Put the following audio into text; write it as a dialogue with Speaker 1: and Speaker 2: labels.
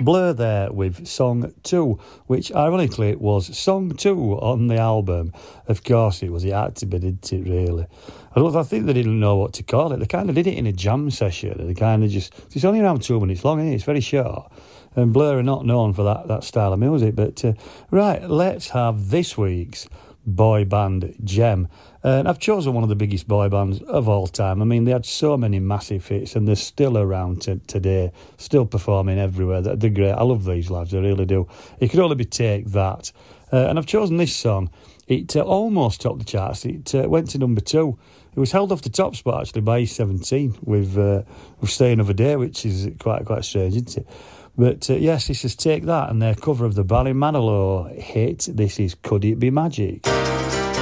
Speaker 1: Blur there with Song 2, which ironically was Song 2 on the album. Of course it was, it had to be, didn't it, really? I think they didn't know what to call it. They kind of did it in a jam session. They kind of just... It's only around 2 minutes long, isn't it? It's very short. And Blur are not known for that style of music. But, right, let's have this week's boy band gem. And I've chosen one of the biggest boy bands of all time. I mean, they had so many massive hits, and they're still around today, still performing everywhere. They're great. I love these lads, I really do. It could only be Take That. And I've chosen this song. It almost topped the charts. It went to number 2. It was held off the top spot, actually, by E17 with Stay Another Day, which is quite strange, isn't it? But, yes, this is Take That, and their cover of the Barry Manilow hit. This is Could It Be Magic?